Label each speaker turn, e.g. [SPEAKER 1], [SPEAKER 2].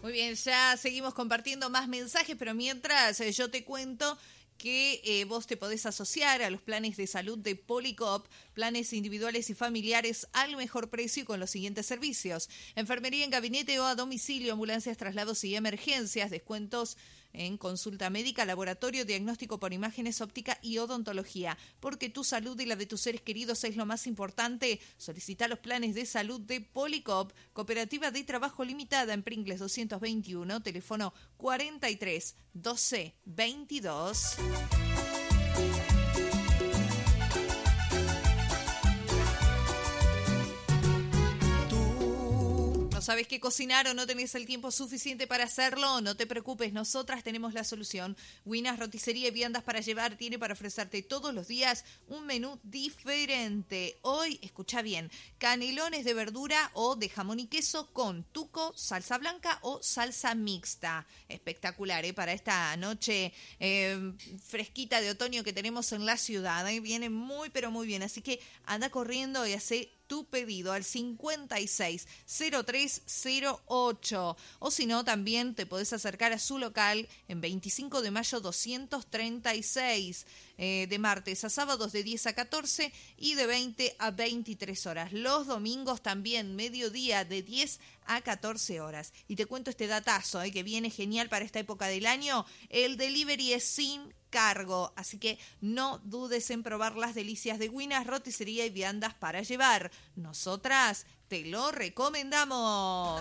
[SPEAKER 1] Muy bien, ya seguimos compartiendo más mensajes, pero mientras yo te cuento que vos te podés asociar a los planes de salud de Policop, planes individuales y familiares al mejor precio y con los siguientes servicios: enfermería en gabinete o a domicilio, ambulancias, traslados y emergencias, descuentos en consulta médica, laboratorio, diagnóstico por imágenes, óptica y odontología. Porque tu salud y la de tus seres queridos es lo más importante, solicita los planes de salud de Policop, Cooperativa de Trabajo Limitada en Pringles 221, teléfono 43 12 22. ¿No sabes qué cocinar o no tenés el tiempo suficiente para hacerlo? No te preocupes, nosotras tenemos la solución. Winas Roticería y Viandas para Llevar tiene para ofrecerte todos los días un menú diferente. Hoy, escucha bien, canelones de verdura o de jamón y queso con tuco, salsa blanca o salsa mixta. Espectacular, para esta noche fresquita de otoño que tenemos en la ciudad. Viene muy, pero muy bien. Así que anda corriendo y hace tu pedido al 560308, o si no, también te podés acercar a su local en 25 de mayo 236, de martes a sábados de 10 a 14 y de 20 a 23 horas. Los domingos también, mediodía de 10 a 14 horas. Y te cuento este datazo que viene genial para esta época del año: el delivery es sin cargo, así que no dudes en probar las delicias de Winas Roticería y Viandas para Llevar. Nosotras te lo recomendamos.